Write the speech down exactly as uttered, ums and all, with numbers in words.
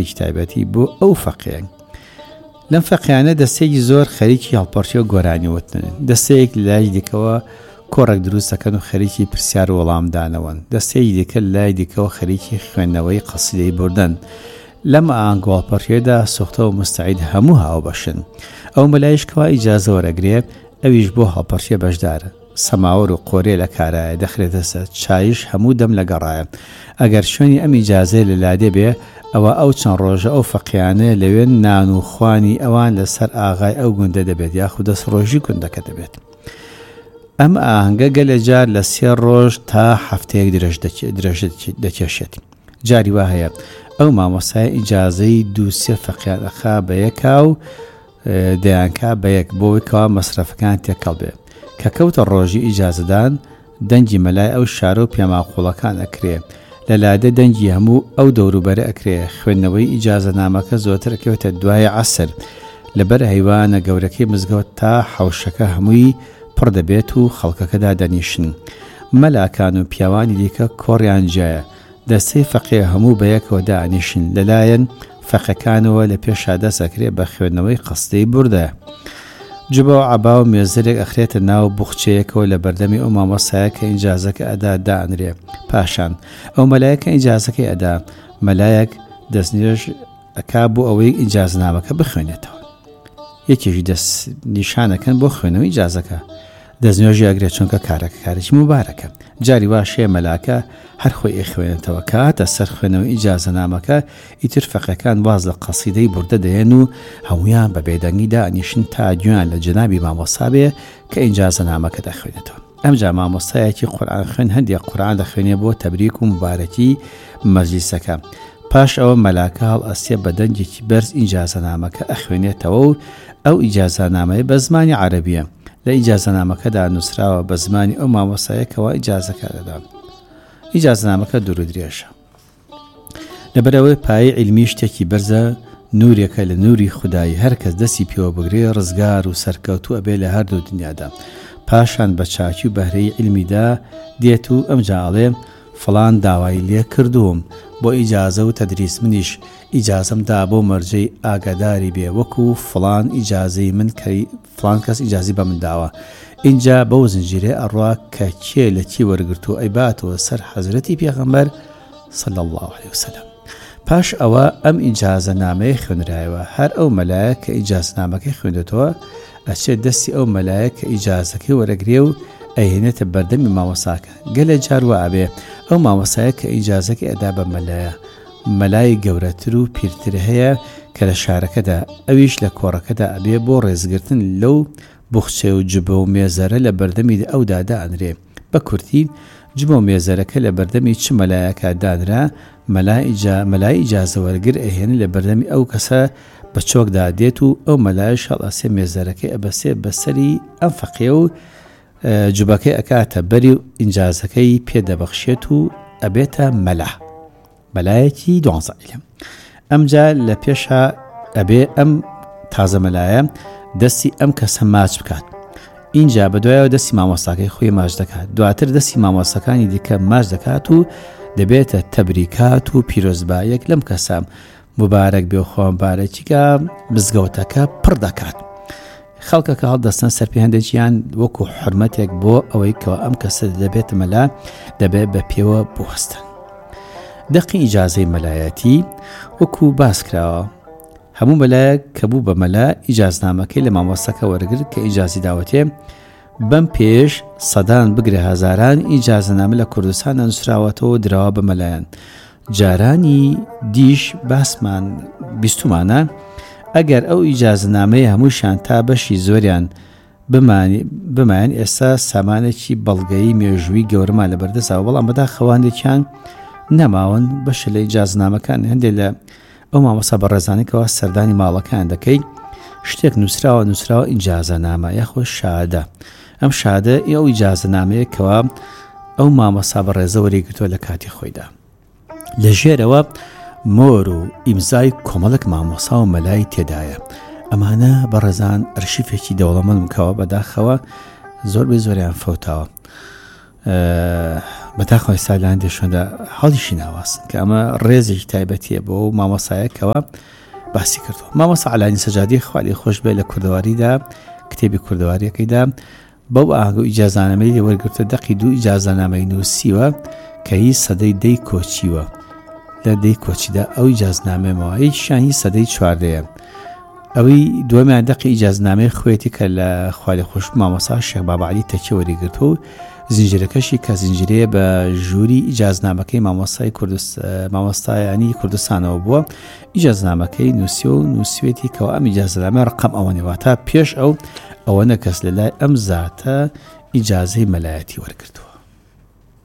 خەریکی تایبەتی بۆ ئەو فەقیە. لەم فەقیانە دەستێکی زۆر خەریکی هەڵپەرچی و گۆرانیوتن، دەستەیەک لای دیکەوە کۆڕێک دروست دەکەن و خەریکی پرسیار و وەڵامدانەوەن، دەستەیەکی دیکە لای دیکەوە خەریکی خوێندنەوەی قەسیدەی بردن. لەم ئاهەنگۆڵپەرچیەدا سوختە و مستعید هەموو هاوبەشن. ئەو مەلایشکەوە ئیجازە وەرەگرێ، ئەویش بۆ هەڵپەرچیە بەشدارە. سەماوەڕ و قۆرێ لە کارایە دەخرێتە سەر، چایش هەموو دەم لە گەڕایە. ئەگەر شوێنی ئەم ئیجازەیە لە لادێ بێ، ئەوە ئەو چەند ڕۆژە ئەو فەقیانە لەوێ نان و خوانی ئەوان لەسەر ئاغای ئەو گوندە دەبێت، یاخود دەست ڕۆژی گوندەکە دەبێت. ئەم ئاهەنگە گەلە جار لە سێ ڕۆژ تا هەفتەیەک درێژ دەکێشێت. جاری وا هەیە ئەو مامۆستای ئیجازەی دوو سێ فەقیان ئەخا بە یەکا و دەیانکا بە یەک بۆیکەوە مەسرەفەکان تێکەڵ بێ. کە کەوتە ڕۆژی ئیجازەدان، دەنگی مەلای ئەو شارە و پێماقوڵەکان ئەکرێ، لە لادە دەنگی هەموو ئەو دەوروبەرە ئەکرێ. خوێندنەوەی ئیجازەنامەکە زۆرتر ئەکەوێتە دوای عەسر، لەبەر هەیوانە گەورەکەی مزگەوت تا حەوشەکە هەمووی پڕ دەبێت و خەڵکەکەدا دەنیشن. مەلاکان و پیاوانی دیکە کۆڕیان جایە، دەستەی فەقێ هەموو بە یەکەوە دانیشن، لەلایەن فەقەکانەوە لە پێشا دەسەکرێ بە خوێندنەوەی قەسیدەی بوردە. جوبە و عەبا و مێزرێک ئەخرێتە ناو بوخچەیەکەوە لە بەردەمی ئەو مامۆستایە کە ئیجازەکە ئەدا دانرێ. پاشان ئەو مەلایەکە ئیجازەکەی ئەدا، مەلایەک دەستنوێژ ئەکا بۆ ئەوەی ئیجازەنامەکە بخوێنێتەوە. یەکێکی دەست نیشانەکەن بۆ خوێنەوەی ئیجازەکە، دەستنوێژی ئەگرێت چونکە کارەکە کارێکی مبارەکە. جاری واشەیە مەلاکە هەر خۆی ئەخوێنێتەوە، کاتە سەر خوێنەوەی ئیجازەنامەکە ئیتر فەقەکان واز لە قەسیدەی بوردە دەیەن و هەمویان بە بێدەنگی دانیشن تا گوێیان لە جەنابی مامۆستا بێ کە ئیجازەنامەکە دەخوێنێتەوە. ئەمجا مامۆستایەکی قورئان خوێن هەندێک قورئان دەخوێنێ بۆ تەبریک و مبارەکی مەجلیسەکە. پاش ئەوە مەلاکە هەڵ ئەستێ بە دەنگێکی بەرز ئیجازەنامەکە ئەخوێنێتەوە و ئەو ئیجازەنامەیە بە زمانی عەرەبیە. لە ئیجازەنامەکەدا نووسراوە بە زمانی ئەو مامۆستایەکەوە ئیجازەکە دەدات. ئیجازەنامەکە دوور و درێژە، لەبەرەوەی پایەی عیلمی شتێکی بەرزە، نورێکە لە نوری خودایی، هەر کەس دەستی پێوە بگرێ ڕزگار و سەرکەوتوو ئەبێ لە هەردوو دنیادا. پاشان بە چاکی و بەهرەی عیلمیدا دێت و ئەمجاڵێ فڵان داوای لێ کردووم بۆ ئیجازە و تەدریس، منیش ئیجازەمدا بۆ مەرجەی ئاگاداری بێ، وەکو فڵان ئیجازەی من کەی فڵان کەس ئیجازی بە من داوە. اینجا بەو زنجیرێ ئەڕوا کە کێ لە کی وەرگرت و ئەیباتەوە سەر حەزرەتی پێغەمبەر صلی الله علیه وسلم. پاش ئەوە ئەم ئیجازەنامەیە خوێنرایەوە، هەر ئەو مەلایە کە ئیجازەنامەکەی خوێندێتەوە ئەچێت دەستی ئەو مەلایە کە ئیجازەکەی وەرەگرێ و ئەهێنێتە بەردەمی مامۆستاکە. گەلە جار وا ئەبێ ئەو مامۆستایە کە ئیجازەکەی ئەدا بە مەلایە، مەلای گەورەتر و پیرتر هەیە کە لە شارەکەدا، ئەویش لە کۆڕەکەدا ئەبێ بۆ ڕێزگرتن لەو بوخچێ و جبە و مێزەرە لە بەردەمی ئەودا دانرێ. بە کورتی جبە و مێزەرەکە لە بەردەمی چ مەلایەکە دانرا، مەلای ئیجازە وەرگر ئەهێنێ لە بەردەمی ئەو کەسە بە چۆکدا دێت و ئەو مەلایە شەڵئەسێ مێزەرەکەی ئەبەسێ بەسەری ئەم فەقیە و جوبەکەی ئەکاتە بەری و ئینجازەکەی پێدەبەخشێت و ئەبێتە مەلا، مەلایەکی دوانزە عیلم. ئەمجا لە پێشە ئەبێ ئەم تازە مەلایە دەستی ئەم کەسە ماچ بکات. اینجا بەدوایەوە دەستی مامۆستاکەی خۆی ماچ دەکات، دواتر دەستی مامۆستەکانی دیکە ماچ دەکات و دەبێتە تەبریکات و پیرۆزبایەک لەم کەسە مبارەک بێ و خۆمبارەکیکە مزگەوتەکە پڕ دەکات. خەڵکەکە هەڵدەستن سەرپێ هەندێکیان وەکو حرمەتێک بۆ ئەوەی کەوە ئەم کەسە دەبێت مەلا دەبێت بە پێوە بوەستن. دەقی ئیجازەی مەلایەتی وەکو باس کراوە، هەموو مەلایەک کە بوو بە مەلا ئیجازنامەکەی لە مامۆستاکە وەرگرت کە ئیجازی داوەتێ. بەم پێش سەدان بگرێ هەزاران ئیجازەنامە لە کوردستان نووسراوەتەوە دراوە بە مەلایەن. جارانی دیش باسمان بیستومانە ئەگەر ئەو ئیجازەنامەیە هەمووشان تا بەشی زۆریان بمایان، ئێستا سامانێکی بەڵگەی مێژووی گەورەمان لە بەردەستاوە، بەڵام بەداخەوانێکیان نەماون. بەشە لە ئیجازەنامەکان هەندێک لە ئەو مامۆستا بەڕێزانێکەوە سەردانی ماڵەکان دەکەی، شتێک نووسراوە نووسراوە ئیجازەنامە یاخۆ شادە. ئەم شادە ئەو ئیجازەنامەیە کەوە ئەو مامۆستا بەڕێزە وەرەگرتووە لە کاتی خۆیدا. لە ژێرەوە مۆر و ئیمزای کۆمەڵک مامۆستا و مەلای تێدایە. ئەمانە بەڕێزان ئەرشیفێکی دەوڵەمەند بکەوە، بەداخەوە زۆر بێ زۆریان فەوتاوە. بەداخەوەی سالیان دێشۆدا هەڵیشی ناواسن کە ئەمە ڕێزێکی تایبەتیە بۆ مامۆسایەکەوە باسی کردەوە. مامۆستا عەلانی سەجادی خوالی خۆش بێ لە کوردەواریدا کتێبی کوردەواریەکەیدا بەو ئاهەنگە و ئیجازانامەی لێ وەرگرتە دەقی دوو ئیجازانامەی نووسیوە کە هی سەدەی دەی کۆچیوە لە دەی کۆچیدا ئەو ئیجازنامەمەوە هیچیان هی سەدەی چواردەیە. ئەوەی دووەمیان دەقی ئیجازنامەی خوێتی کە لە خوالی خۆش مامۆستا شێخ بابعەلی تەکیە وەریگرتووە و زنجیرەکەشی کە زنجیرەیە بە ژووری ئیجازنامەکەی مامۆستای مامۆستایانی کوردستانەوە بووە. ئیجازنامەکەی نووسیە و نووسێتی کەەوە ئەم ئیجازنامە ڕقم ئەوەنێوە تا پێش ئەو ئەوە نەکەس لە لای ئەم زاتە ئیجازەی مەلایەتی وەرگرتووە.